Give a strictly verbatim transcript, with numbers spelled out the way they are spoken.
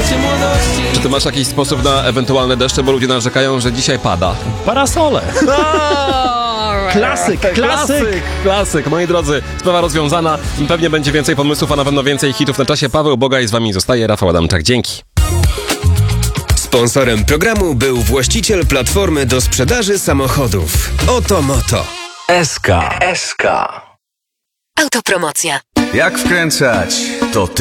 Czy ty masz jakiś sposób na ewentualne deszcze, bo ludzie narzekają, że dzisiaj pada? Parasole. Klasyk, klasyk. Klasyk, klasyk. Moi drodzy, sprawa rozwiązana. Pewnie będzie więcej pomysłów, a na pewno więcej hitów na czasie. Paweł Bogaj z wami zostaje. Rafał Adamczak, dzięki. Sponsorem programu był właściciel platformy do sprzedaży samochodów Oto Moto. S K. S K. Autopromocja. Jak wkręcać? To ty.